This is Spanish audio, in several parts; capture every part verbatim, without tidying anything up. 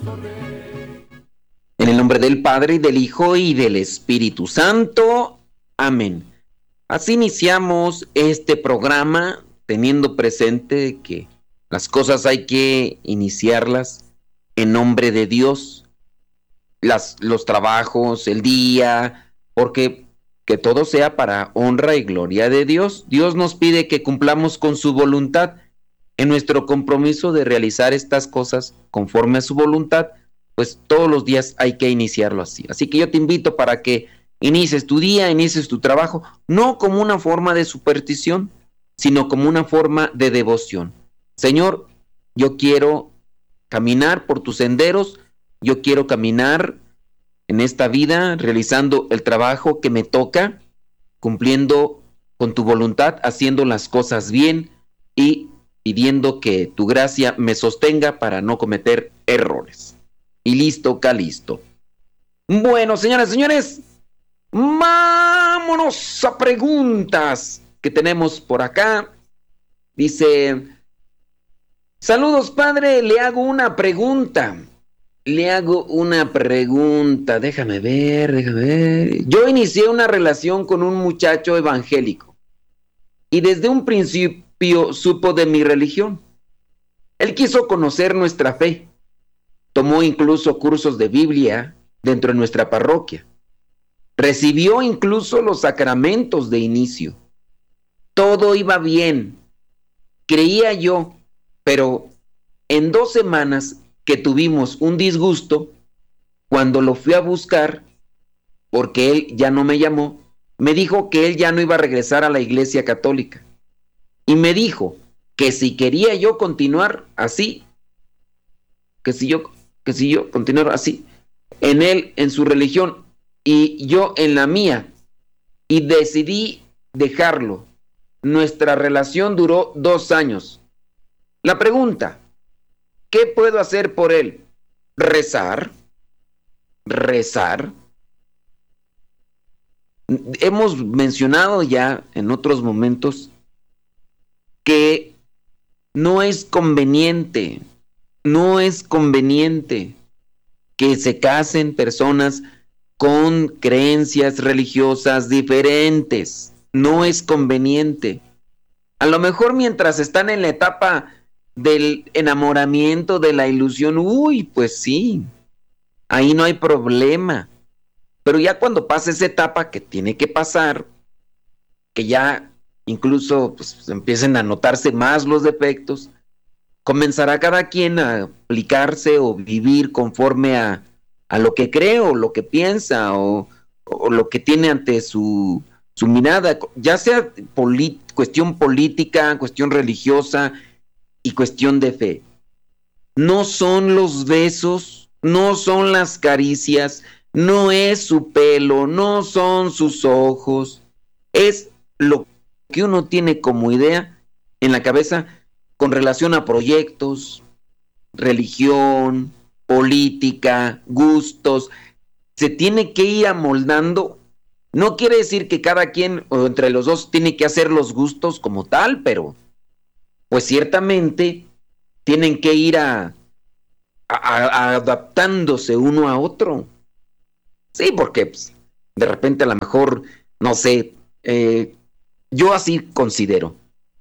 En el nombre del Padre, y del Hijo, y del Espíritu Santo. Amén. Así iniciamos este programa teniendo presente que las cosas hay que iniciarlas en nombre de Dios. Las, los trabajos, el día, porque que todo sea para honra y gloria de Dios. Dios nos pide que cumplamos con su voluntad. En nuestro compromiso de realizar estas cosas conforme a su voluntad, pues todos los días hay que iniciarlo así. Así que yo te invito para que inicies tu día, inicies tu trabajo, no como una forma de superstición, sino como una forma de devoción. Señor, yo quiero caminar por tus senderos, yo quiero caminar en esta vida realizando el trabajo que me toca, cumpliendo con tu voluntad, haciendo las cosas bien y pidiendo que tu gracia me sostenga para no cometer errores. Y listo, calisto. Bueno, señoras y señores, vámonos a preguntas que tenemos por acá. Dice: saludos, padre, le hago una pregunta. Le hago una pregunta. Déjame ver, déjame ver. Yo inicié una relación con un muchacho evangélico y desde un principio supo de mi religión. Él quiso conocer nuestra fe. Tomó incluso cursos de Biblia dentro de nuestra parroquia. Recibió incluso los sacramentos de inicio. Todo iba bien, creía yo, pero en dos semanas que tuvimos un disgusto, cuando lo fui a buscar, porque él ya no me llamó, me dijo que él ya no iba a regresar a la iglesia católica. Y me dijo que si quería yo continuar así, que si yo, que si yo continuara así, en él, en su religión, y yo en la mía, y decidí dejarlo. Nuestra relación duró dos años. La pregunta: ¿qué puedo hacer por él? ¿Rezar? ¿Rezar? Hemos mencionado ya en otros momentos que no es conveniente, no es conveniente que se casen personas con creencias religiosas diferentes. No es conveniente. A lo mejor mientras están en la etapa del enamoramiento, de la ilusión, uy, pues sí, ahí no hay problema. Pero ya cuando pasa esa etapa que tiene que pasar, que ya incluso pues, empiecen a notarse más los defectos, comenzará cada quien a aplicarse o vivir conforme a, a lo que cree o lo que piensa o, o lo que tiene ante su, su mirada, ya sea polit, cuestión política, cuestión religiosa y cuestión de fe. No son los besos, no son las caricias, no es su pelo, no son sus ojos, es lo que uno tiene como idea en la cabeza con relación a proyectos, religión, política, gustos. Se tiene que ir amoldando. No quiere decir que cada quien o entre los dos tiene que hacer los gustos como tal, pero pues ciertamente tienen que ir a, a, a adaptándose uno a otro. Sí, porque pues, de repente a lo mejor, no sé, eh, yo así considero.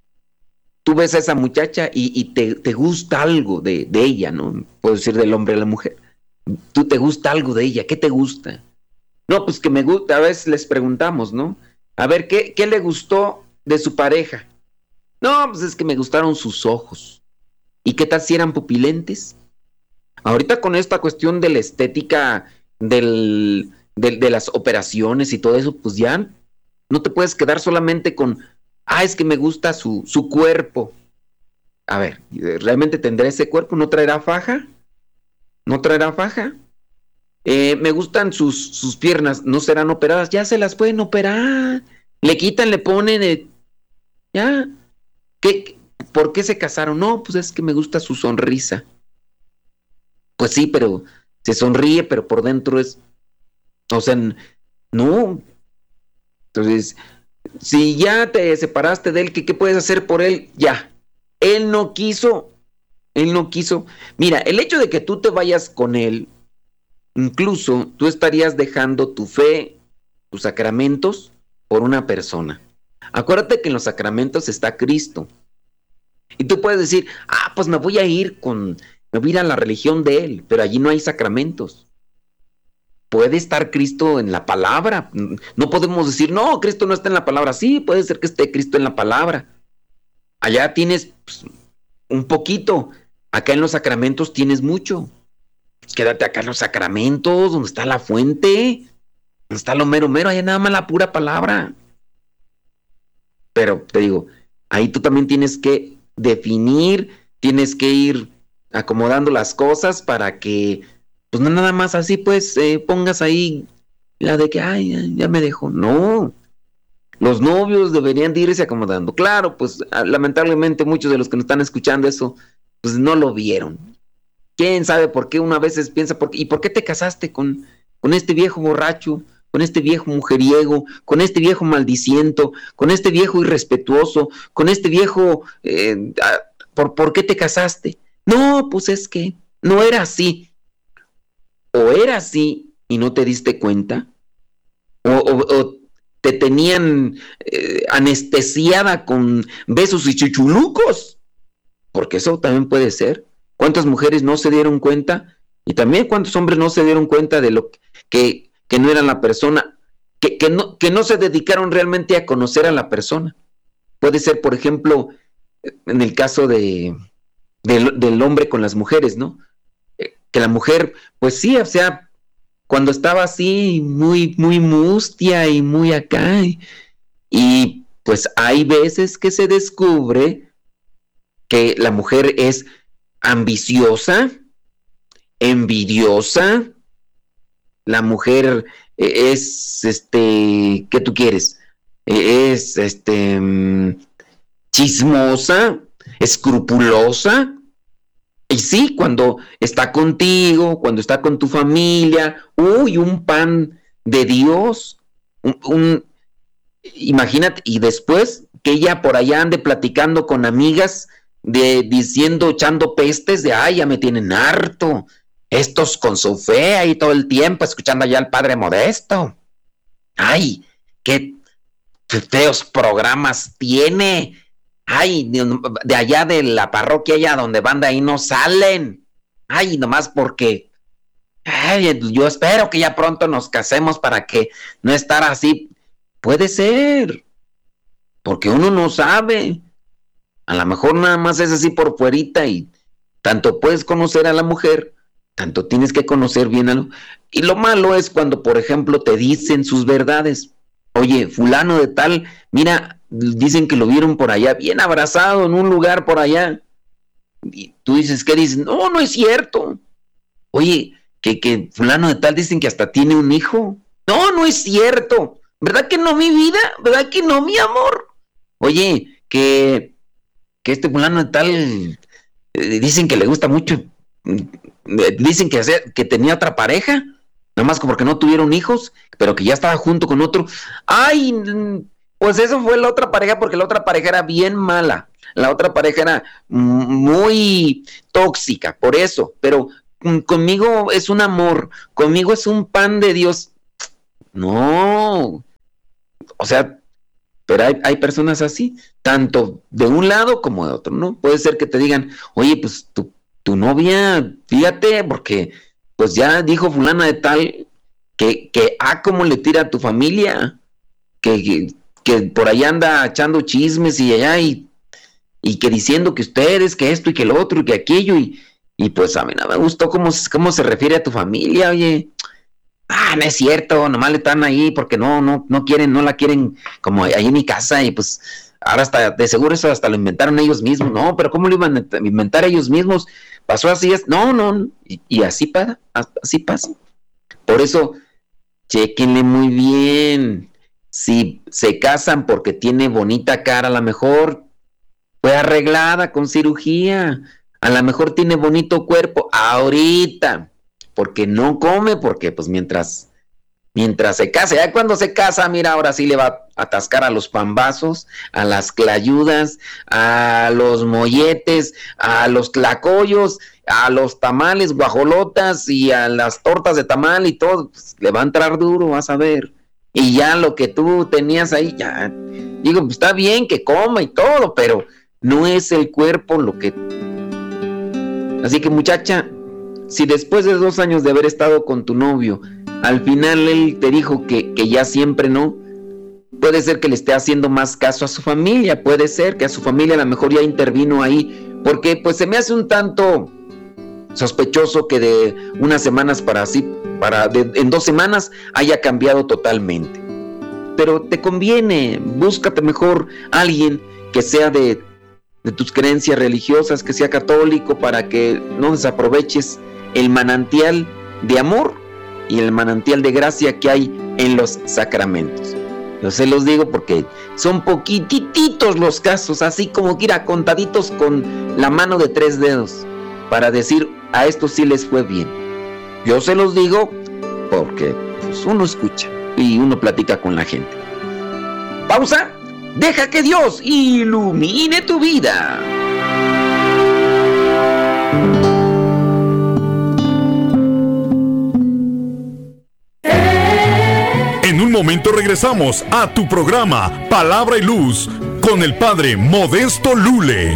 Tú ves a esa muchacha y, y te, te gusta algo de, de ella, ¿no? Puedo decir del hombre a la mujer. Tú te gusta algo de ella, ¿qué te gusta? No, pues que me gusta, a veces les preguntamos, ¿no? A ver, ¿qué, qué le gustó de su pareja? No, pues es que me gustaron sus ojos. ¿Y qué tal si eran pupilentes? Ahorita con esta cuestión de la estética, del, de, de las operaciones y todo eso, pues ya no te puedes quedar solamente con, ah, es que me gusta su, su cuerpo. A ver, ¿realmente tendrá ese cuerpo? ¿No traerá faja? ¿No traerá faja? Eh, me gustan sus, sus piernas, ¿no serán operadas? Ya se las pueden operar. Le quitan, le ponen, eh, ya. ¿Qué, ¿Por qué se casaron? No, pues es que me gusta su sonrisa. Pues sí, pero se sonríe, pero por dentro es, o sea, no. Entonces, si ya te separaste de él, ¿qué, qué puedes hacer por él? Ya. Él no quiso, Él no quiso. Mira, el hecho de que tú te vayas con él, incluso tú estarías dejando tu fe, tus sacramentos, por una persona. Acuérdate que en los sacramentos está Cristo. Y tú puedes decir, ah, pues me voy a ir con, me voy a ir a la religión de él, pero allí no hay sacramentos. Puede estar Cristo en la palabra. No podemos decir, no, Cristo no está en la palabra. Sí, puede ser que esté Cristo en la palabra. Allá tienes pues, un poquito. Acá en los sacramentos tienes mucho. Pues quédate acá en los sacramentos, donde está la fuente, donde está lo mero mero, allá nada más la pura palabra. Pero te digo, ahí tú también tienes que definir, tienes que ir acomodando las cosas para que pues no nada más así pues eh, pongas ahí la de que ay ya, ya me dejó. No, los novios deberían de irse acomodando. Claro, pues lamentablemente muchos de los que nos están escuchando eso pues no lo vieron. Quién sabe por qué uno a veces piensa por qué, ¿y por qué te casaste con, con este viejo borracho, con este viejo mujeriego, con este viejo maldiciento, con este viejo irrespetuoso, con este viejo eh, ¿por, ¿por qué te casaste? No, pues es que no era así. O era así y no te diste cuenta, o, o, o te tenían eh, anestesiada con besos y chuchulucos, porque eso también puede ser. ¿Cuántas mujeres no se dieron cuenta? Y también cuántos hombres no se dieron cuenta de lo que, que no eran la persona, que, que, no, que no se dedicaron realmente a conocer a la persona. Puede ser, por ejemplo, en el caso de, de del hombre con las mujeres, ¿no? Que la mujer, pues sí, o sea, cuando estaba así, muy, muy mustia y muy acá, y, y pues hay veces que se descubre que la mujer es ambiciosa, envidiosa, la mujer es, este, ¿qué tú quieres? Es, este, chismosa, escrupulosa. Y sí, cuando está contigo, cuando está con tu familia, uy, un pan de Dios, un, un, imagínate, y después que ella por allá ande platicando con amigas, de diciendo, echando pestes, de ay, ya me tienen harto, estos con su fe ahí todo el tiempo, escuchando allá al Padre Modesto, ay, qué feos programas tiene. Ay, de allá de la parroquia allá donde van de ahí no salen. Ay, nomás porque ay, yo espero que ya pronto nos casemos para que no estar así. Puede ser, porque uno no sabe. A lo mejor nada más es así por fuerita y tanto puedes conocer a la mujer, tanto tienes que conocer bien a lo... Y lo malo es cuando, por ejemplo, te dicen sus verdades. Oye, fulano de tal, mira, dicen que lo vieron por allá, bien abrazado en un lugar por allá. Y tú dices, ¿qué dices? No, no es cierto. Oye, que, que fulano de tal dicen que hasta tiene un hijo. No, no es cierto. ¿Verdad que no, mi vida? ¿Verdad que no, mi amor? Oye, que, que este fulano de tal eh, dicen que le gusta mucho. Eh, dicen que, que tenía otra pareja. Nada más porque no tuvieron hijos, pero que ya estaba junto con otro. ¡Ay! Pues eso fue la otra pareja, porque la otra pareja era bien mala. La otra pareja era muy tóxica, por eso. Pero conmigo es un amor, conmigo es un pan de Dios. No. O sea, pero hay, hay personas así, tanto de un lado como de otro, ¿no? Puede ser que te digan, oye, pues tu, tu novia, fíjate, porque... pues ya dijo fulana de tal que, que ah, cómo le tira a tu familia, que, que, que por allá anda echando chismes y allá y, y que diciendo que ustedes, que esto y que lo otro y que aquello y, y pues a mí no me gustó cómo, cómo se refiere a tu familia, oye, ah, no es cierto, nomás le están ahí porque no, no, no quieren, no la quieren como ahí en mi casa y pues ahora hasta, de seguro eso hasta lo inventaron ellos mismos, no, pero ¿cómo lo iban a inventar ellos mismos? Pasó así, es, no, no, y, y así pasa, así pasa. Por eso, chéquenle muy bien. Si se casan porque tiene bonita cara, a lo mejor fue arreglada con cirugía, a lo mejor tiene bonito cuerpo, ahorita, porque no come, porque pues mientras Mientras se casa, ya cuando se casa, mira, ahora sí le va a atascar a los pambazos, a las clayudas, a los molletes, a los tlacoyos, a los tamales, guajolotas y a las tortas de tamal y todo. Pues, le va a entrar duro, vas a ver. Y ya lo que tú tenías ahí, ya, digo, pues está bien que coma y todo, pero no es el cuerpo lo que... Así que, muchacha, si después de dos años de haber estado con tu novio, al final él te dijo que, que ya siempre no, puede ser que le esté haciendo más caso a su familia, puede ser que a su familia a lo mejor ya intervino ahí, porque pues se me hace un tanto sospechoso que de unas semanas para así, para de, en dos semanas haya cambiado totalmente. Pero te conviene, búscate mejor a alguien que sea de, de tus creencias religiosas, que sea católico, para que no desaproveches el manantial de amor y el manantial de gracia que hay en los sacramentos. Yo se los digo porque son poquititos los casos, así como que ir contaditos con la mano de tres dedos, para decir, a estos sí les fue bien. Yo se los digo porque pues, uno escucha y uno platica con la gente. Pausa, deja que Dios ilumine tu vida. En un momento regresamos a tu programa Palabra y Luz con el Padre Modesto Lule.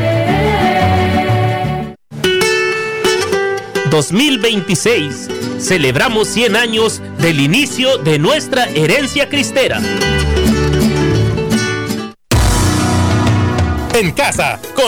dos mil veintiséis. Celebramos cien años del inicio de nuestra herencia cristera. En casa, con